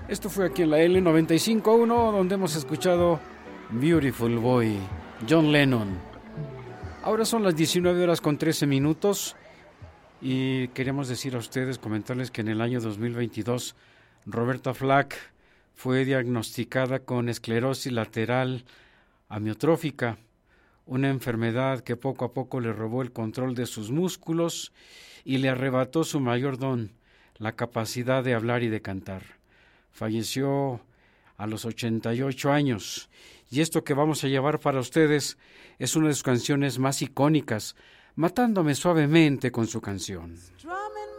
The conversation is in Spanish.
Esto fue aquí en la L95.1, donde hemos escuchado Beautiful Boy, John Lennon. Ahora son las 19:13 y queremos decir a ustedes, comentarles que en el año 2022 Roberta Flack fue diagnosticada con esclerosis lateral amiotrófica, una enfermedad que poco a poco le robó el control de sus músculos y le arrebató su mayor don, la capacidad de hablar y de cantar. Falleció a los 88 años, y esto que vamos a llevar para ustedes es una de sus canciones más icónicas, Matándome Suavemente con su canción.